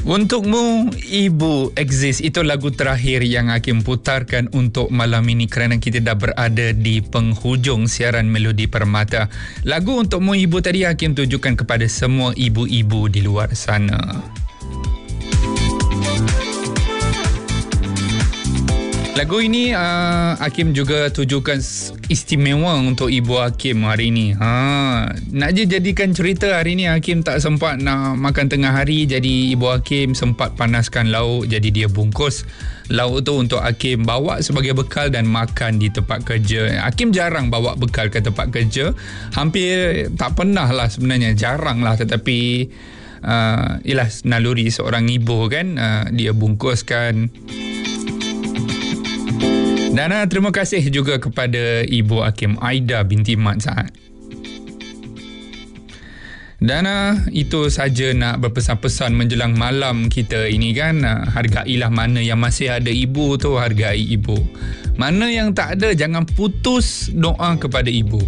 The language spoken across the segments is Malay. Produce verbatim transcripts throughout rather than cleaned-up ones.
Untukmu, Ibu Exist. Itu lagu terakhir yang Hakim putarkan untuk malam ini kerana kita dah berada di penghujung siaran Melodi Permata. Lagu Untukmu, Ibu tadi Hakim tujukan kepada semua ibu-ibu di luar sana. Lagu ini uh, Hakim juga tujukan istimewa untuk Ibu Hakim hari ini. Ha, nak je jadikan cerita hari ini Hakim tak sempat nak makan tengah hari, jadi Ibu Hakim sempat panaskan lauk, jadi dia bungkus lauk tu untuk Hakim bawa sebagai bekal dan makan di tempat kerja. Hakim jarang bawa bekal ke tempat kerja, hampir tak pernah lah sebenarnya, jarang lah, tetapi uh, ialah naluri seorang ibu kan, uh, dia bungkuskan. Dan uh, terima kasih juga kepada Ibu Hakim Aida binti Mat Saad. Dan uh, itu saja nak berpesan-pesan menjelang malam kita ini kan. Uh, hargailah mana yang masih ada ibu tu, hargai ibu. Mana yang tak ada, jangan putus doa kepada ibu.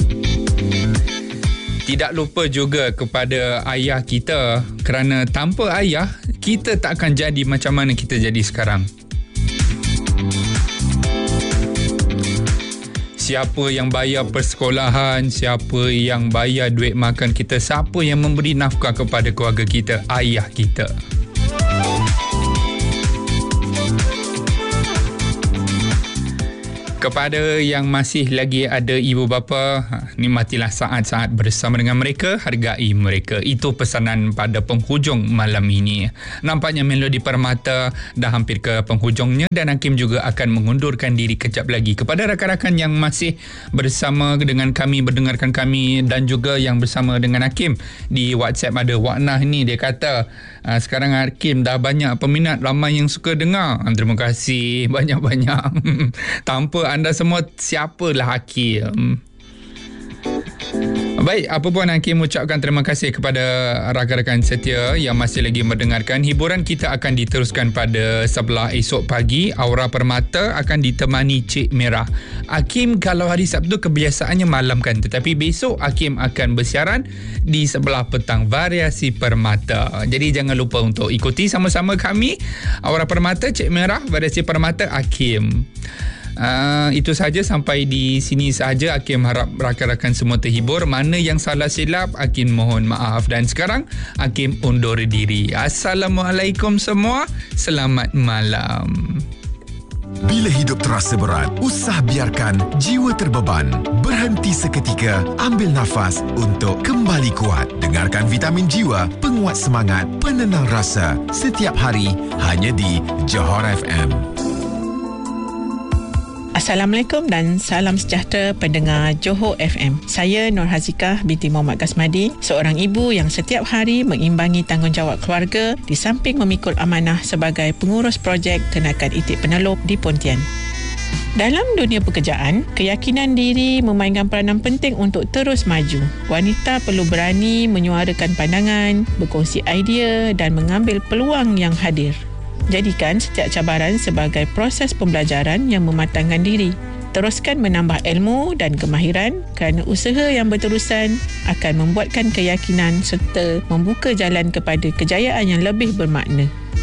Tidak lupa juga kepada ayah kita, kerana tanpa ayah kita tak akan jadi macam mana kita jadi sekarang. Siapa yang bayar persekolahan, siapa yang bayar duit makan kita, siapa yang memberi nafkah kepada keluarga kita? Ayah kita. Kepada yang masih lagi ada ibu bapa, nikmatilah saat-saat bersama dengan mereka, hargai mereka. Itu pesanan pada penghujung malam ini. Nampaknya Melodi Permata dah hampir ke penghujungnya dan Hakim juga akan mengundurkan diri kejap lagi. Kepada rakan-rakan yang masih bersama dengan kami, mendengarkan kami dan juga yang bersama dengan Hakim di WhatsApp, ada Waknah ni, dia kata sekarang Hakim dah banyak peminat, ramai yang suka dengar. Terima kasih banyak-banyak. Tanpa anda semua, siapalah Hakim? Baik, apa pun Hakim ucapkan terima kasih kepada rakan-rakan setia yang masih lagi mendengarkan. Hiburan kita akan diteruskan pada sebelah esok pagi. Aura Permata akan ditemani Cik Merah. Hakim kalau hari Sabtu kebiasaannya malam kan, tetapi besok Hakim akan bersiaran di sebelah petang, Variasi Permata. Jadi jangan lupa untuk ikuti sama-sama kami. Aura Permata, Cik Merah, Variasi Permata, Hakim. Uh, itu saja, sampai di sini saja. Hakim harap rakan-rakan semua terhibur. Mana yang salah silap, Hakim mohon maaf. Dan sekarang Hakim undur diri. Assalamualaikum semua. Selamat malam. Bila hidup terasa berat, usah biarkan jiwa terbeban. Berhenti seketika, ambil nafas untuk kembali kuat. Dengarkan Vitamin Jiwa, penguat semangat, penenang rasa. Setiap hari, hanya di Johor F M. Assalamualaikum dan salam sejahtera pendengar Johor F M. Saya Nur Hazikah binti Muhammad Gasmadi, seorang ibu yang setiap hari mengimbangi tanggungjawab keluarga di samping memikul amanah sebagai pengurus projek Tenakan Itik Penelup di Pontian. Dalam dunia pekerjaan, keyakinan diri memainkan peranan penting untuk terus maju. Wanita perlu berani menyuarakan pandangan, berkongsi idea dan mengambil peluang yang hadir. Jadikan setiap cabaran sebagai proses pembelajaran yang mematangkan diri. Teruskan menambah ilmu dan kemahiran kerana usaha yang berterusan akan membuatkan keyakinan serta membuka jalan kepada kejayaan yang lebih bermakna.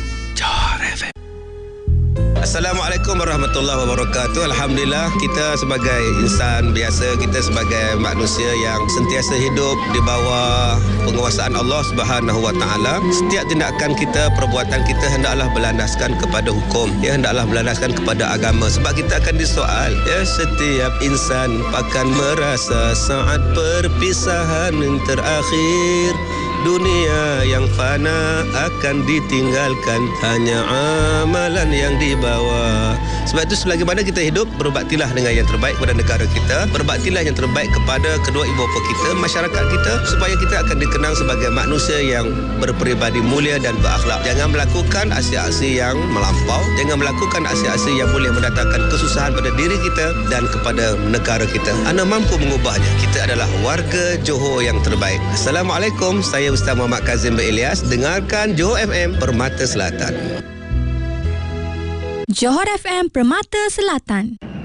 Assalamualaikum warahmatullahi wabarakatuh. Alhamdulillah, kita sebagai insan biasa, kita sebagai manusia yang sentiasa hidup di bawah penguasaan Allah Subhanahu wa taala. Setiap tindakan kita, perbuatan kita hendaklah berlandaskan kepada hukum, ya, hendaklah berlandaskan kepada agama, sebab kita akan disoal, ya. Setiap insan akan merasa saat perpisahan yang terakhir. Dunia yang fana akan ditinggalkan, hanya amalan yang dibawa. Sebab itu selagi mana kita hidup, berbaktilah dengan yang terbaik kepada negara kita, berbaktilah yang terbaik kepada kedua ibu bapa kita, masyarakat kita, supaya kita akan dikenang sebagai manusia yang berperibadi mulia dan berakhlak. Jangan melakukan aksi-aksi yang melampau, jangan melakukan aksi-aksi yang boleh mendatangkan kesusahan pada diri kita dan kepada negara kita. Anda mampu mengubahnya. Kita adalah warga Johor yang terbaik. Assalamualaikum. Saya Ustaz Muhammad Kazim bin Ilyas. Dengarkan Johor F M Permata Selatan. Johor F M Permata Selatan.